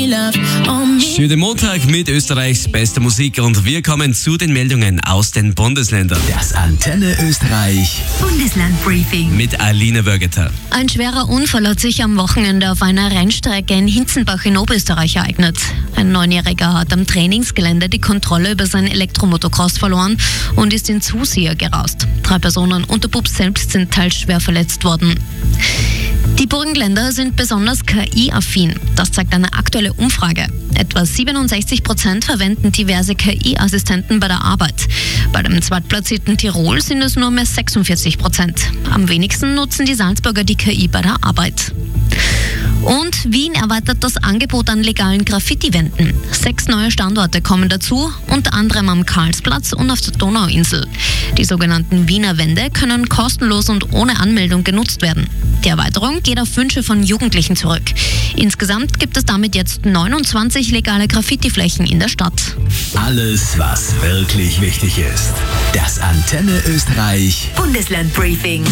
Schönen Montag mit Österreichs bester Musik und wir kommen zu den Meldungen aus den Bundesländern. Das Antenne Österreich Bundeslandbriefing Mit Alina Wörgeter. Ein schwerer Unfall hat sich am Wochenende auf einer Rennstrecke in Hinzenbach in Oberösterreich ereignet. Ein 9-Jähriger hat am Trainingsgelände die Kontrolle über sein Elektromotocross verloren und ist in Zuseher gerast. 3 Personen und der Bub selbst sind teils schwer verletzt worden. Die Burgenländer sind besonders KI-affin. Das zeigt eine aktuelle Umfrage. Etwa 67% verwenden diverse KI-Assistenten bei der Arbeit. Bei dem zweitplatzierten Tirol sind es nur mehr 46%. Am wenigsten nutzen die Salzburger die KI bei der Arbeit. Und Wien erweitert das Angebot an legalen Graffiti-Wänden. 6 neue Standorte kommen dazu, unter anderem am Karlsplatz und auf der Donauinsel. Die sogenannten Wiener Wände können kostenlos und ohne Anmeldung genutzt werden. Die Erweiterung geht auf Wünsche von Jugendlichen zurück. Insgesamt gibt es damit jetzt 29 legale Graffiti-Flächen in der Stadt. Alles, was wirklich wichtig ist. Das Antenne Österreich Bundeslandbriefing